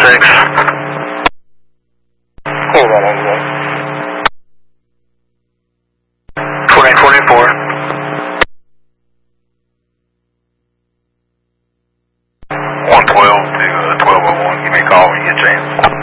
6. Hold on, hold on. 2024. 112 to 1201. Give me a call when you get a chance.